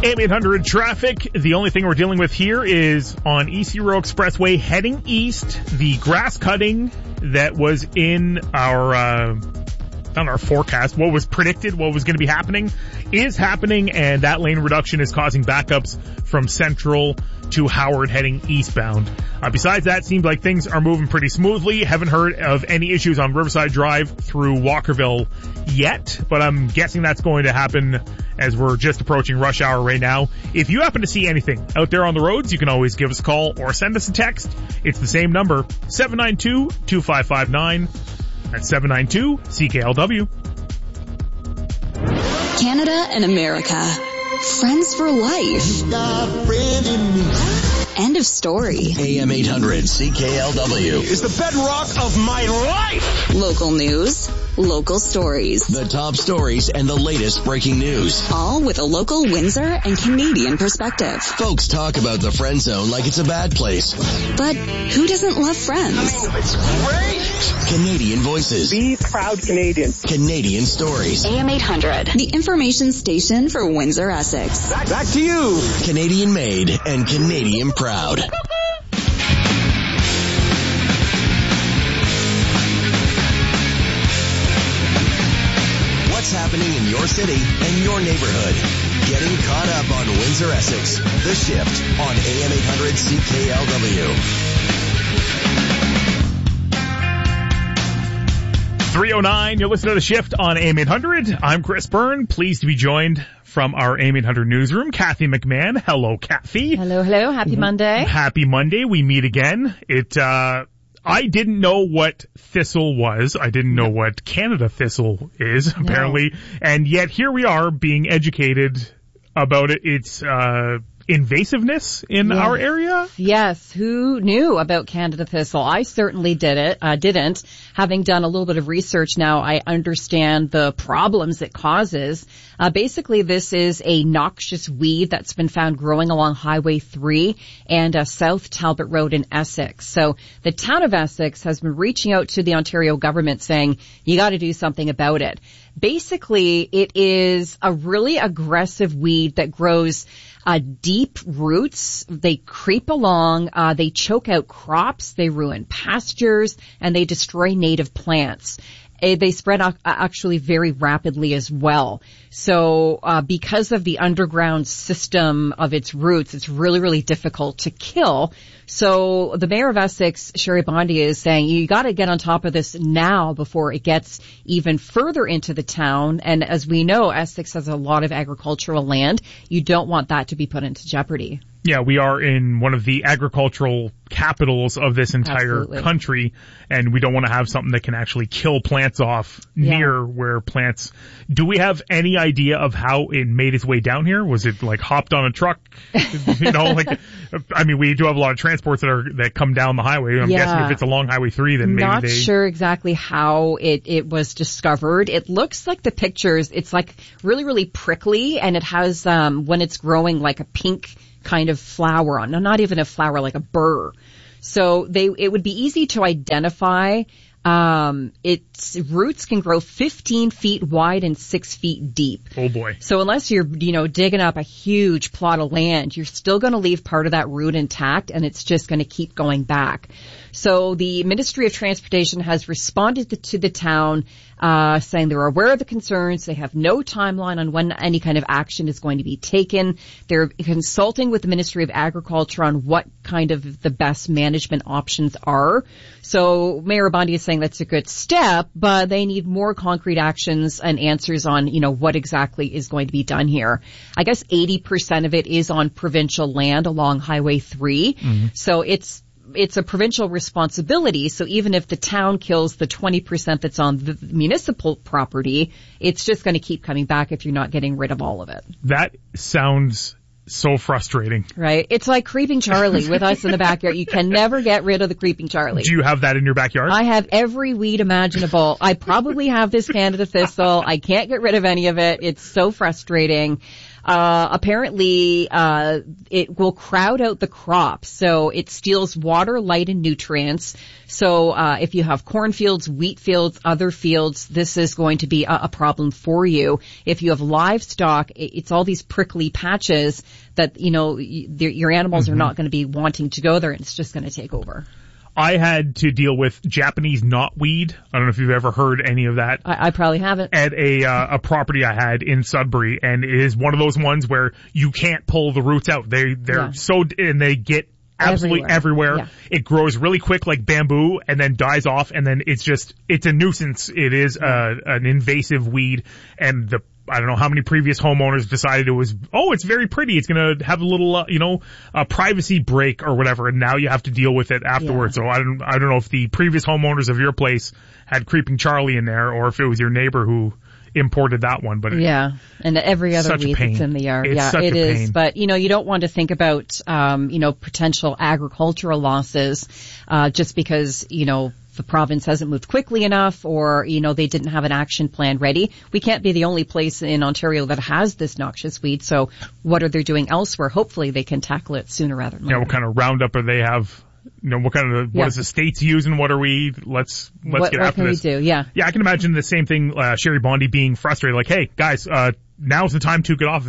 AM800 traffic. The only thing we're dealing with here is on East Hero Expressway heading east. The grass cutting that was in our forecast, what was predicted, what was going to be happening, is happening, and that lane reduction is causing backups from Central to Howard heading eastbound. Besides that, seems like things are moving pretty smoothly. Haven't heard of any issues on Riverside Drive through Walkerville yet, but I'm guessing that's going to happen as we're just approaching rush hour right now. If you happen to see anything out there on the roads, you can always give us a call or send us a text. It's the same number, 792-2559. That's 792-CKLW. Canada and America. Friends for life. End of story. AM800 CKLW is the bedrock of my life. Local news, local stories. The top stories and the latest breaking news. All with a local Windsor and Canadian perspective. Folks talk about the friend zone like it's a bad place. But who doesn't love friends? It's great. Canadian voices. Be proud Canadian. Canadian stories. AM800, the information station for Windsor, Essex. Back to you. Canadian made and Canadian proud. What's happening in your city and your neighborhood? Getting caught up on Windsor, Essex. The Shift on AM800 CKLW. 3:09, you're listening to The Shift on AM800. I'm Chris Byrne, pleased to be joined from our AM800 newsroom, Kathy McMahon. Hello, Kathy. Hello. Happy Monday. Happy Monday. We meet again. I didn't know what thistle was. I didn't know what Canada thistle is, apparently. No. And yet here we are being educated about its invasiveness in our area. Yes. Who knew about Canada thistle? I certainly didn't. Having done a little bit of research now, I understand the problems it causes. Basically, this is a noxious weed that's been found growing along Highway 3 and South Talbot Road in Essex. So the town of Essex has been reaching out to the Ontario government saying, you got to do something about it. Basically, it is a really aggressive weed that grows deep roots. They creep along, they choke out crops, they ruin pastures, and they destroy native plants. They spread actually very rapidly as well. So because of the underground system of its roots, it's really, really difficult to kill. So the mayor of Essex, Sherry Bondi, is saying you got to get on top of this now before it gets even further into the town. And as we know, Essex has a lot of agricultural land. You don't want that to be put into jeopardy. Yeah, we are in one of the agricultural capitals of this entire country, and we don't want to have something that can actually kill plants off near where plants. Do we have any idea of how it made its way down here? Was it like hopped on a truck? I mean, we do have a lot of transports that come down the highway. I'm guessing if it's along Highway 3, then maybe Not sure exactly how it was discovered. It looks like the pictures, it's like really, really prickly, and it has, when it's growing, like a pink kind of flower on. No, not even a flower, like a burr. So it would be easy to identify. Its roots can grow 15 feet wide and 6 feet deep. Oh boy. So unless you're, digging up a huge plot of land, you're still going to leave part of that root intact, and it's just going to keep going back. So the Ministry of Transportation has responded to the town, saying they're aware of the concerns. They have no timeline on when any kind of action is going to be taken. They're consulting with the Ministry of Agriculture on what kind of the best management options are. So Mayor Bondi is saying that's a good step, but they need more concrete actions and answers on, what exactly is going to be done here. I guess 80% of it is on provincial land along Highway 3. Mm-hmm. So it's a provincial responsibility. So even if the town kills the 20% that's on the municipal property, it's just going to keep coming back if you're not getting rid of all of it. That sounds so frustrating. Right. It's like Creeping Charlie with us in the backyard. You can never get rid of the Creeping Charlie. Do you have that in your backyard? I have every weed imaginable. I probably have this Canada thistle. I can't get rid of any of it. It's so frustrating. Apparently, it will crowd out the crop. So it steals water, light, and nutrients. So, if you have cornfields, wheat fields, other fields, this is going to be a problem for you. If you have livestock, it's all these prickly patches that, your animals are not going to be wanting to go there, and it's just going to take over. I had to deal with Japanese knotweed. I don't know if you've ever heard any of that. I probably haven't. At a property I had in Sudbury, and it is one of those ones where you can't pull the roots out. They're so, and they get absolutely everywhere. Yeah. It grows really quick like bamboo and then dies off, and then it's a nuisance. It is an invasive weed, and I don't know how many previous homeowners decided it's very pretty. It's going to have a little, a privacy break or whatever, and now you have to deal with it afterwards. Yeah. So I don't know if the previous homeowners of your place had Creeping Charlie in there, or if it was your neighbor who imported that one. But and every other weed that's in the yard. It is. Pain. But you don't want to think about potential agricultural losses just because the province hasn't moved quickly enough, or, they didn't have an action plan ready. We can't be the only place in Ontario that has this noxious weed. So what are they doing elsewhere? Hopefully they can tackle it sooner rather than later. Yeah, what kind of Roundup do they have? What is the states using? What are we? Let's get after this. What can we do? Yeah. Yeah, I can imagine the same thing, Sherry Bondi being frustrated, like, hey, guys, now's the time to get off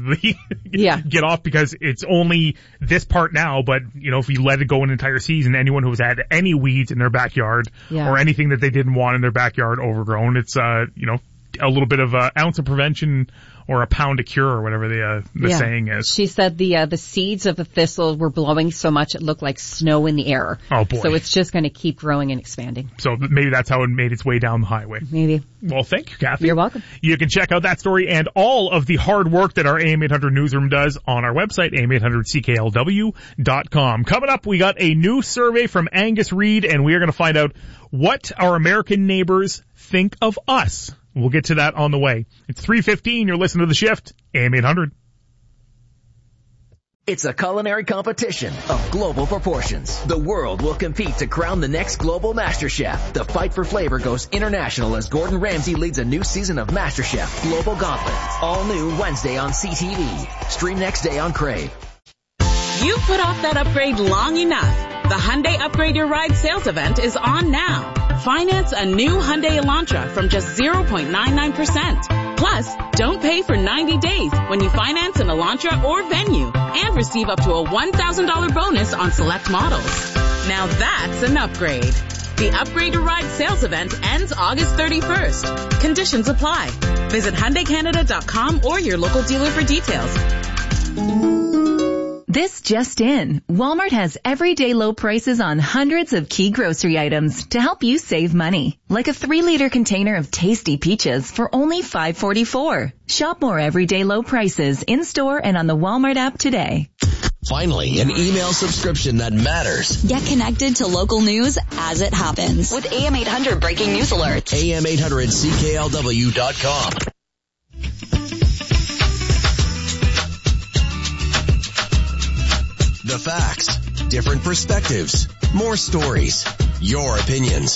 get off, because it's only this part now, but if you let it go an entire season, anyone who's had any weeds in their backyard or anything that they didn't want in their backyard overgrown, it's a little bit of an ounce of prevention or a pound of cure, or whatever the saying is. She said the seeds of the thistle were blowing so much it looked like snow in the air. Oh boy. So it's just going to keep growing and expanding. So maybe that's how it made its way down the highway. Maybe. Well, thank you, Kathy. You're welcome. You can check out that story and all of the hard work that our AM 800 newsroom does on our website, am800cklw.com. Coming up, we got a new survey from Angus Reid, and we are going to find out what our American neighbors think of us. We'll get to that on the way. It's 3:15. You're listening to The Shift, AM 800. It's a culinary competition of global proportions. The world will compete to crown the next global MasterChef. The fight for flavor goes international as Gordon Ramsay leads a new season of MasterChef Global Gauntlet. All new Wednesday on CTV. Stream next day on Crave. You've put off that upgrade long enough. The Hyundai Upgrade Your Ride sales event is on now. Finance a new Hyundai Elantra from just 0.99%. Plus, don't pay for 90 days when you finance an Elantra or Venue, and receive up to a $1,000 bonus on select models. Now that's an upgrade. The Upgrade Your Ride sales event ends August 31st. Conditions apply. Visit HyundaiCanada.com or your local dealer for details. This just in. Walmart has everyday low prices on hundreds of key grocery items to help you save money. Like a 3-liter container of tasty peaches for only $5.44. Shop more everyday low prices in-store and on the Walmart app today. Finally, an email subscription that matters. Get connected to local news as it happens with AM 800 breaking news alerts. AM800CKLW.com. The facts, different perspectives, more stories, your opinions.